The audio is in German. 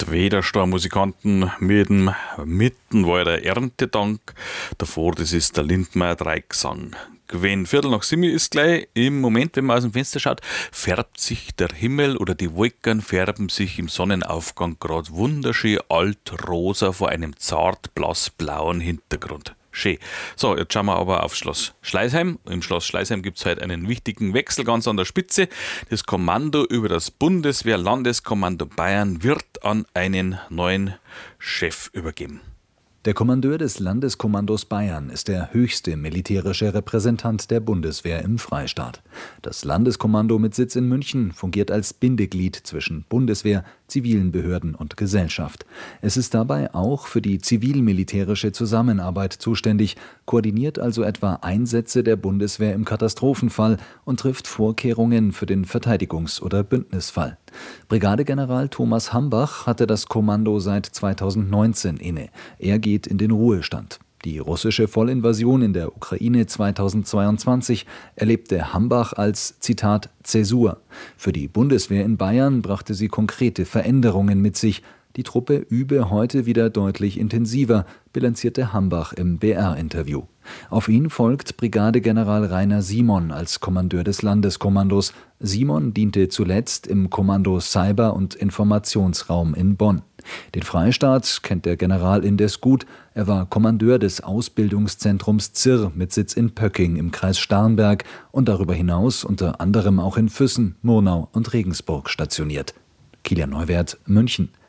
Die Wederstar-Musikanten mit dem Mittenwalder Erntedank. Davor, das ist der Lindmeier Dreigesang. Wenn 6:15 ist gleich, im Moment, wenn man aus dem Fenster schaut, färbt sich der Himmel oder die Wolken färben sich im Sonnenaufgang gerade wunderschön altrosa vor einem zart blassblauen Hintergrund. Schön. So, jetzt schauen wir aber auf Schloss Schleißheim. Im Schloss Schleißheim gibt es heute einen wichtigen Wechsel ganz an der Spitze. Das Kommando über das Bundeswehr-Landeskommando Bayern wird an einen neuen Chef übergeben. Der Kommandeur des Landeskommandos Bayern ist der höchste militärische Repräsentant der Bundeswehr im Freistaat. Das Landeskommando mit Sitz in München fungiert als Bindeglied zwischen Bundeswehr, zivilen Behörden und Gesellschaft. Es ist dabei auch für die zivil-militärische Zusammenarbeit zuständig, koordiniert also etwa Einsätze der Bundeswehr im Katastrophenfall und trifft Vorkehrungen für den Verteidigungs- oder Bündnisfall. Brigadegeneral Thomas Hambach hatte das Kommando seit 2019 inne. Er geht in den Ruhestand. Die russische Vollinvasion in der Ukraine 2022 erlebte Hambach als, Zitat, Zäsur. Für die Bundeswehr in Bayern brachte sie konkrete Veränderungen mit sich. Die Truppe übe heute wieder deutlich intensiver, bilanzierte Hambach im BR-Interview. Auf ihn folgt Brigadegeneral Rainer Simon als Kommandeur des Landeskommandos. Simon diente zuletzt im Kommando Cyber- und Informationsraum in Bonn. Den Freistaat kennt der General indes gut. Er war Kommandeur des Ausbildungszentrums ZIR mit Sitz in Pöcking im Kreis Starnberg und darüber hinaus unter anderem auch in Füssen, Murnau und Regensburg stationiert. Kilian Neuwert, München.